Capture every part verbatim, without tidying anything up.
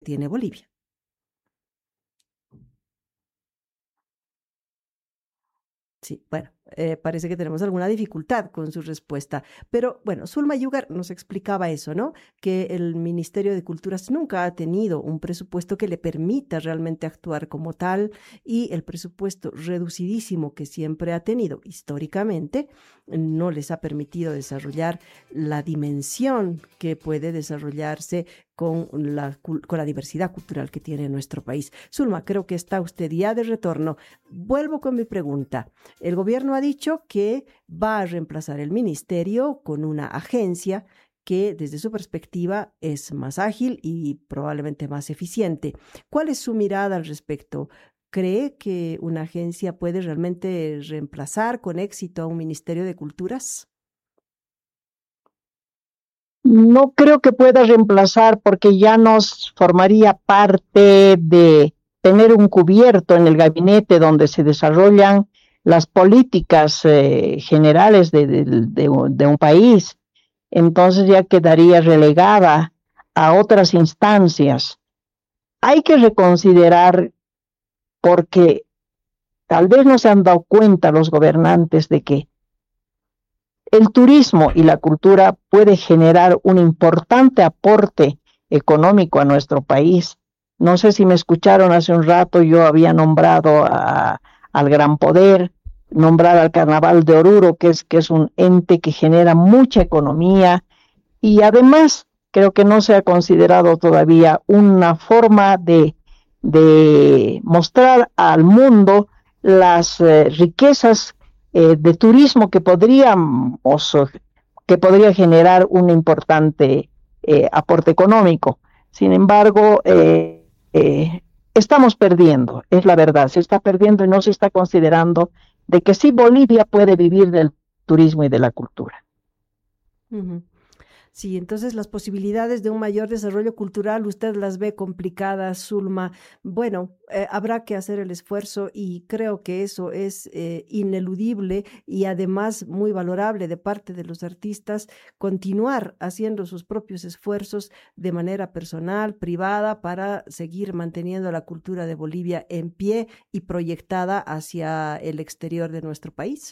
tiene Bolivia. Sí, bueno, eh, parece que tenemos alguna dificultad con su respuesta, pero bueno, Zulma Yugar nos explicaba eso, ¿no? Que el Ministerio de Culturas nunca ha tenido un presupuesto que le permita realmente actuar como tal y el presupuesto reducidísimo que siempre ha tenido históricamente no les ha permitido desarrollar la dimensión que puede desarrollarse con la, con la diversidad cultural que tiene nuestro país. Zulma, creo que está usted ya de retorno. Vuelvo con mi pregunta. El gobierno ha dicho que va a reemplazar el ministerio con una agencia que desde su perspectiva es más ágil y probablemente más eficiente. ¿Cuál es su mirada al respecto? ¿Cree que una agencia puede realmente reemplazar con éxito a un Ministerio de Culturas? No creo que pueda reemplazar porque ya nos formaría parte de tener un cubierto en el gabinete donde se desarrollan las políticas eh, generales de, de, de, de un país. Entonces ya quedaría relegada a otras instancias. Hay que reconsiderar porque tal vez no se han dado cuenta los gobernantes de que el turismo y la cultura puede generar un importante aporte económico a nuestro país. No sé si me escucharon hace un rato, yo había nombrado a, al Gran Poder, nombrar al Carnaval de Oruro, que es, que es un ente que genera mucha economía y además creo que no se ha considerado todavía una forma de, de mostrar al mundo las eh, riquezas eh, de turismo que podríamos, que podría generar un importante eh, aporte económico. Sin embargo, eh, eh, estamos perdiendo, es la verdad, se está perdiendo y no se está considerando de que sí Bolivia puede vivir del turismo y de la cultura. Uh-huh. Sí, entonces las posibilidades de un mayor desarrollo cultural, usted las ve complicadas, Zulma. Bueno, eh, habrá que hacer el esfuerzo y creo que eso es eh, ineludible y además muy valorable de parte de los artistas, continuar haciendo sus propios esfuerzos de manera personal, privada, para seguir manteniendo la cultura de Bolivia en pie y proyectada hacia el exterior de nuestro país.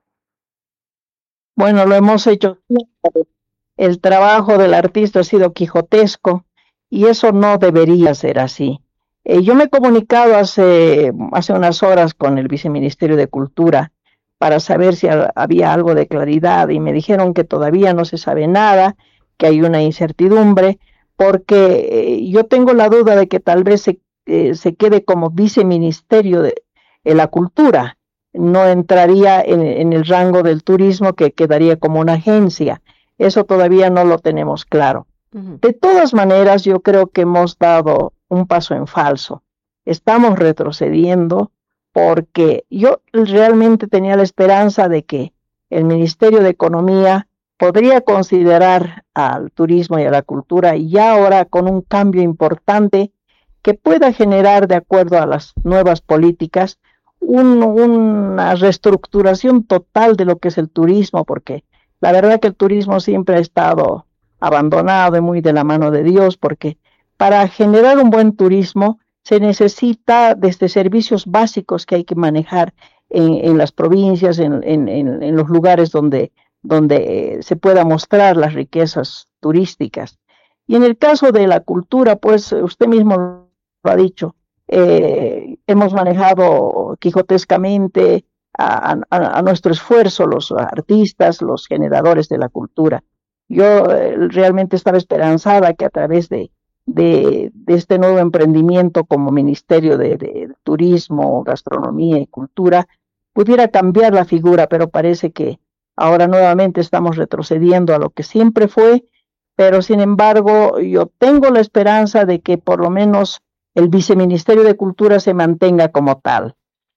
Bueno, lo hemos hecho. El trabajo del artista ha sido quijotesco y eso no debería ser así. Eh, yo me he comunicado hace, hace unas horas con el viceministerio de Cultura para saber si ha, había algo de claridad y me dijeron que todavía no se sabe nada, que hay una incertidumbre, porque eh, yo tengo la duda de que tal vez se, eh, se quede como viceministerio de, de la Cultura, no entraría en, en el rango del turismo, que quedaría como una agencia. Eso todavía no lo tenemos claro. Uh-huh. De todas maneras, yo creo que hemos dado un paso en falso. Estamos retrocediendo porque yo realmente tenía la esperanza de que el Ministerio de Economía podría considerar al turismo y a la cultura y ya ahora con un cambio importante que pueda generar, de acuerdo a las nuevas políticas, un, una reestructuración total de lo que es el turismo, porque la verdad que el turismo siempre ha estado abandonado y muy de la mano de Dios, porque para generar un buen turismo se necesita desde servicios básicos que hay que manejar en, en las provincias, en, en, en, los lugares donde, donde se pueda mostrar las riquezas turísticas. Y en el caso de la cultura, pues usted mismo lo ha dicho, eh, hemos manejado quijotescamente A, a, a, nuestro esfuerzo, los artistas, los generadores de la cultura. Yo eh, realmente estaba esperanzada que a través de, de, de este nuevo emprendimiento como Ministerio de, de, de Turismo, Gastronomía y Cultura pudiera cambiar la figura, pero parece que ahora nuevamente estamos retrocediendo a lo que siempre fue, pero sin embargo yo tengo la esperanza de que por lo menos el Viceministerio de Cultura se mantenga como tal.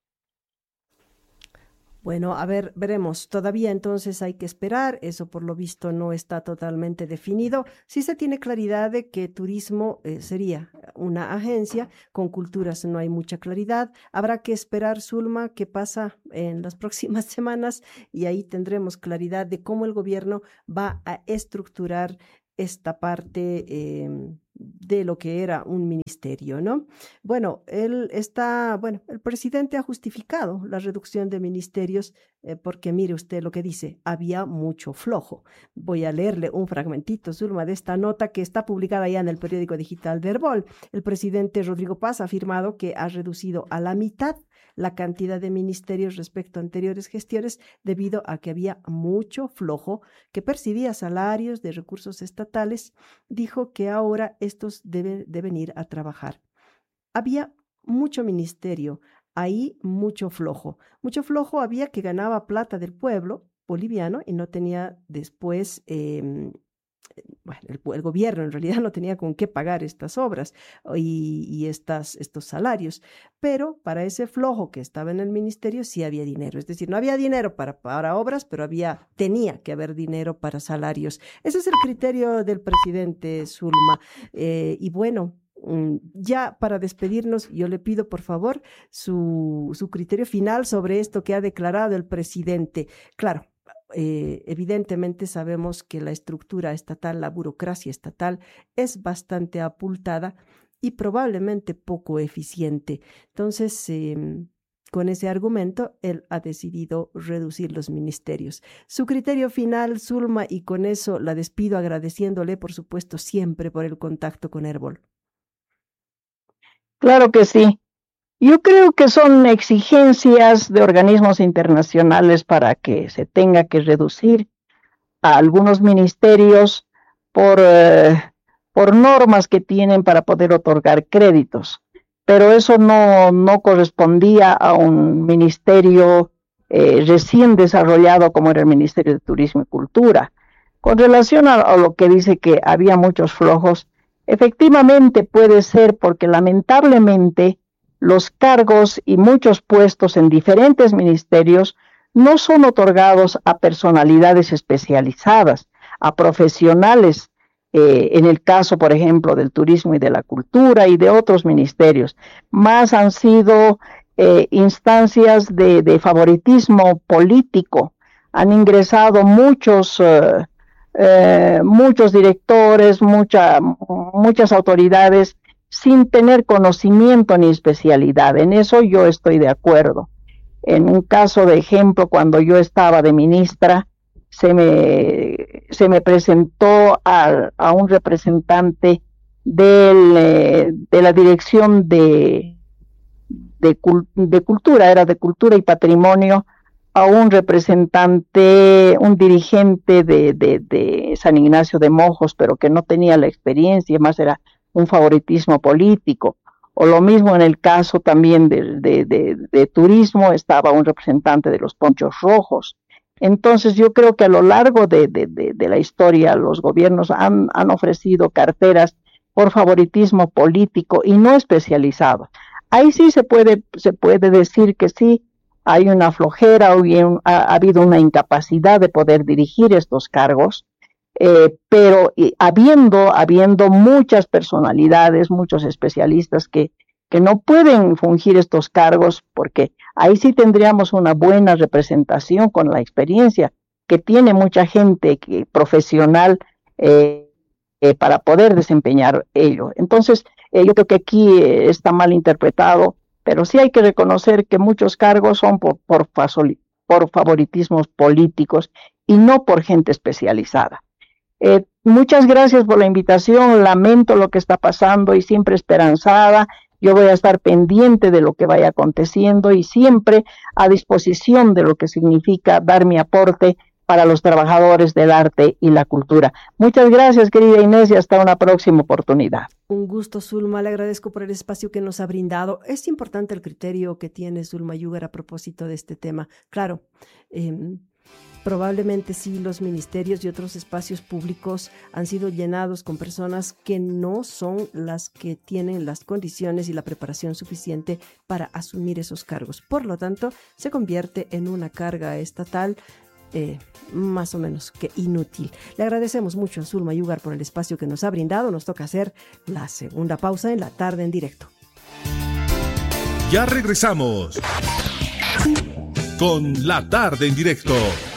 Bueno, a ver, veremos. Todavía entonces hay que esperar. Eso por lo visto no está totalmente definido. Sí se tiene claridad de que turismo eh, sería una agencia, con culturas no hay mucha claridad. Habrá que esperar, Zulma, qué pasa en las próximas semanas y ahí tendremos claridad de cómo el gobierno va a estructurar esta parte eh, de lo que era un ministerio, ¿no? Bueno, él está, bueno, el presidente ha justificado la reducción de ministerios eh, porque mire usted lo que dice, había mucho flojo. Voy a leerle un fragmentito, Zulma, de esta nota que está publicada ya en el periódico digital de Herbol. El presidente Rodrigo Paz ha afirmado que ha reducido a la mitad la cantidad de ministerios respecto a anteriores gestiones debido a que había mucho flojo que percibía salarios de recursos estatales. Dijo que ahora estos deben, deben ir a trabajar. Había mucho ministerio, ahí mucho flojo. Mucho flojo había que ganaba plata del pueblo boliviano y no tenía después... Eh, bueno, el, el, gobierno en realidad no tenía con qué pagar estas obras y, y estas, estos salarios, pero para ese flojo que estaba en el ministerio sí había dinero, es decir, no había dinero para, para obras, pero había, tenía que haber dinero para salarios. Ese es el criterio del presidente Zulma. Eh, y bueno, ya para despedirnos, yo le pido por favor su, su criterio final sobre esto que ha declarado el presidente. Claro, Eh, evidentemente sabemos que la estructura estatal, la burocracia estatal es bastante abultada y probablemente poco eficiente. Entonces, eh, con ese argumento, él ha decidido reducir los ministerios. Su criterio final, Zulma, y con eso la despido agradeciéndole, por supuesto, siempre por el contacto con Herbol. Claro que sí. Yo creo que son exigencias de organismos internacionales para que se tenga que reducir a algunos ministerios por, eh, por normas que tienen para poder otorgar créditos. Pero eso no, no correspondía a un ministerio eh, recién desarrollado como era el Ministerio de Turismo y Cultura. Con relación a, a lo que dice que había muchos flojos, efectivamente puede ser porque lamentablemente los cargos y muchos puestos en diferentes ministerios no son otorgados a personalidades especializadas, a profesionales, eh, en el caso, por ejemplo, del turismo y de la cultura y de otros ministerios. Más han sido eh, instancias de, de favoritismo político. Han ingresado muchos, eh, eh, muchos directores, mucha, muchas autoridades sin tener conocimiento ni especialidad. En eso yo estoy de acuerdo. En un caso de ejemplo, cuando yo estaba de ministra, se me, se me presentó a, a un representante del, eh, de la dirección de, de, de cultura, era de cultura y patrimonio, a un representante, un dirigente de, de, de San Ignacio de Mojos, pero que no tenía la experiencia, más era un favoritismo político. O lo mismo en el caso también de, de, de, de turismo, estaba un representante de los Ponchos Rojos. Entonces yo creo que a lo largo de, de, de, de la historia los gobiernos han, han ofrecido carteras por favoritismo político y no especializado. Ahí sí se puede, se puede decir que sí hay una flojera o bien ha, ha habido una incapacidad de poder dirigir estos cargos. Eh, pero eh, habiendo, habiendo muchas personalidades, muchos especialistas que, que no pueden fungir estos cargos, porque ahí sí tendríamos una buena representación con la experiencia que tiene mucha gente que, profesional eh, eh, para poder desempeñar ello. Entonces, eh, yo creo que aquí eh, está mal interpretado, pero sí hay que reconocer que muchos cargos son por, por, por favoritismos políticos y no por gente especializada. Eh, muchas gracias por la invitación, lamento lo que está pasando y siempre esperanzada. Yo voy a estar pendiente de lo que vaya aconteciendo y siempre a disposición de lo que significa dar mi aporte para los trabajadores del arte y la cultura. Muchas gracias, querida Inés, y hasta una próxima oportunidad. Un gusto, Zulma, le agradezco por el espacio que nos ha brindado. Es importante el criterio que tiene Zulma Yugar a propósito de este tema. Claro, eh, probablemente sí los ministerios y otros espacios públicos han sido llenados con personas que no son las que tienen las condiciones y la preparación suficiente para asumir esos cargos. Por lo tanto, se convierte en una carga estatal eh, más o menos que inútil. Le agradecemos mucho a Zulma Yugar por el espacio que nos ha brindado. Nos toca hacer la segunda pausa en La Tarde en Directo. Ya regresamos con La Tarde en Directo.